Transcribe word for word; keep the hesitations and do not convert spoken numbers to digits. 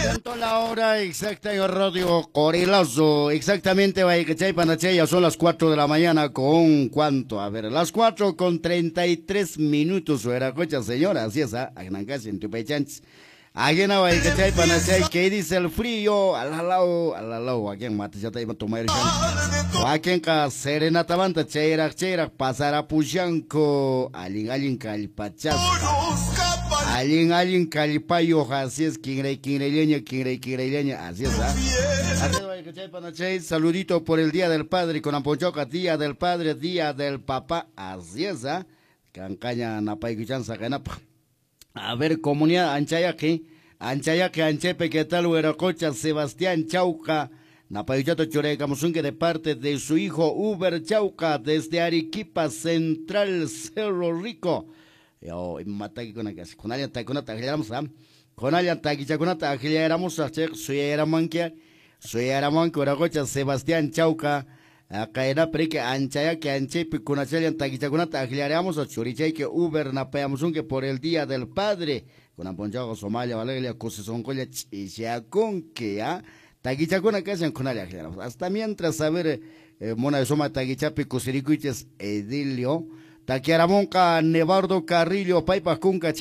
Tanto la hora exacta en Radio Corilazo, exactamente, vaya que chay panachay, ya son las cuatro de la mañana con cuánto, a ver, las cuatro con treinta y tres minutos, o era cocha señora, así es, ah, Agnancasi en tu pechans. Aquí no vaya que chay panachay, que dice el frío, alalao, alalao, aquí en mate ya te iba a tomar el o aquí en ka serenata banta, chayrak, chayrak, pasara puyanco, alin, alin, calpachas. Alguien, alguien, calipayo, así es, quinrey, quinreyleña, quinrey, quinreyleña, así es, ¿ah? Así es, que chay, panachay, saludito por el Día del Padre, con Ampochoca, Día del Padre, Día del Papá, así es, ¿ah? Cancaña, napayguchan, sacanapa. A ver, comunidad, anchayaki, anchayaki, anchepe, ¿qué tal, hueracocha, Sebastián Chauca, napayguchato, chorecamusunque, de parte de su hijo, Uber Chauca, desde Arequipa, Central, Cerro Rico. Yo mataki con aquel con alguien ta con atagiéramos a con alguien ta que con atagiéramos a hacer suera manquia suera manco era cocha Sebastián Chauca acá era pre que anchaya que anche con alguien ta que con atagiéramos a choriche que Uber na peamos un que por el día del padre con amponchago Somalia valeria cosas son colla y ya con que a taguicha con acá con alguien hasta mientras saber mona de soma taguicha picosiricuiches edilio Taquiaramonca, Nevardo Carrillo, Paipas Cunca,